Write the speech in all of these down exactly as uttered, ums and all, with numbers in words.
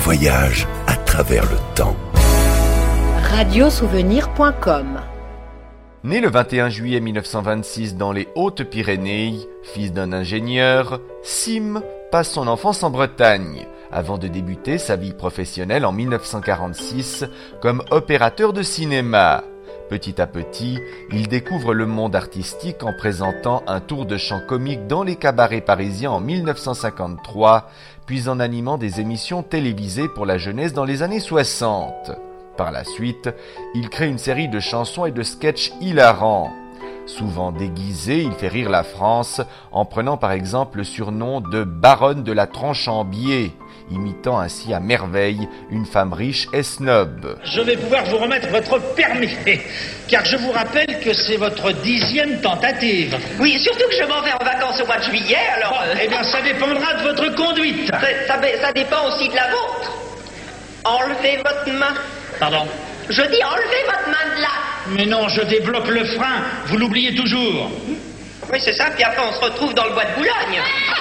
voyage à travers le temps. radiosouvenir point com. Né le vingt et un juillet mille neuf cent vingt-six dans les Hautes-Pyrénées, fils d'un ingénieur, Sim passe son enfance en Bretagne, avant de débuter sa vie professionnelle en mille neuf cent quarante-six comme opérateur de cinéma. Petit à petit, il découvre le monde artistique en présentant un tour de chant comique dans les cabarets parisiens en mille neuf cent cinquante-trois, puis en animant des émissions télévisées pour la jeunesse dans les années soixante. Par la suite, il crée une série de chansons et de sketchs hilarants. Souvent déguisé, il fait rire la France en prenant par exemple le surnom de Baronne de la Tranche en Biais, imitant ainsi à merveille une femme riche et snob. Je vais pouvoir vous remettre votre permis, car je vous rappelle que c'est votre dixième tentative. Oui, surtout que je m'en vais en vacances au mois de juillet, alors... Bon, euh... eh bien, ça dépendra de votre conduite. Ça, ça, ça dépend aussi de la vôtre. Enlevez votre main. Pardon? Je dis enlevez votre main de là. Mais non, je débloque le frein. Vous l'oubliez toujours. Oui, c'est ça, puis après on se retrouve dans le bois de Boulogne.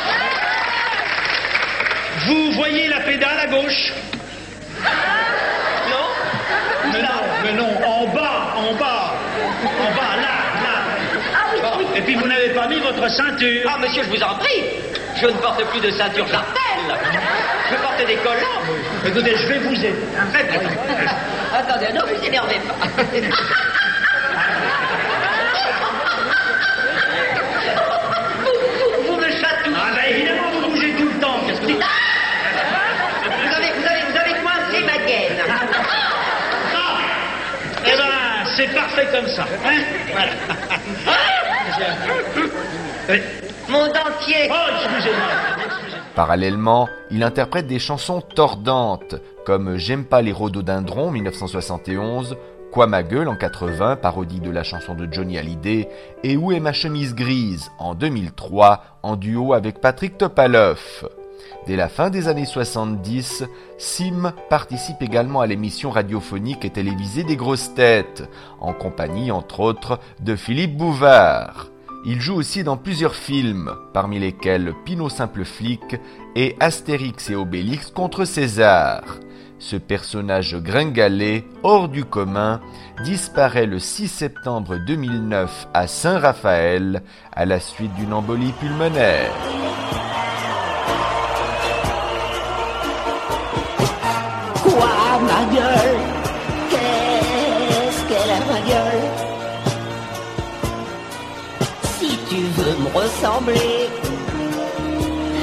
Vous voyez la pédale à gauche? Non? Mais non, mais non, en bas, en bas. En bas, là, là. Ah oui, oui. Et puis vous n'avez pas mis votre ceinture. Ah, monsieur, je vous en prie. Je ne porte plus de ceinture jartelle. Je porte des collants. Écoutez, je vais vous aider. Très bien. Attendez, ne vous énervez pas. vous, vous, vous me chatouillez. Ah ben évidemment, vous bougez tout le temps. Qu'est-ce que vous dites? Vous avez, vous avez, vous avez coincé ma gaine. Ah. Eh ben, c'est parfait comme ça. Hein? Voilà. Oui. Mon dentier. Oh, excusez-moi. Parallèlement, il interprète des chansons tordantes, comme J'aime pas les rhododendrons, mille neuf cent soixante et onze, Quoi ma gueule en quatre-vingts, parodie de la chanson de Johnny Hallyday, et Où est ma chemise grise en deux mille trois, en duo avec Patrick Topalov. Dès la fin des années soixante-dix, Sim participe également à l'émission radiophonique et télévisée des Grosses Têtes, en compagnie entre autres de Philippe Bouvard. Il joue aussi dans plusieurs films, parmi lesquels Pinot Simple Flic et Astérix et Obélix contre César. Ce personnage gringalet, hors du commun, disparaît le six septembre deux mille neuf à Saint-Raphaël à la suite d'une embolie pulmonaire. Quoi, ma gueule? Qu'est-ce qu'elle a, ma gueule? Si tu veux me ressembler,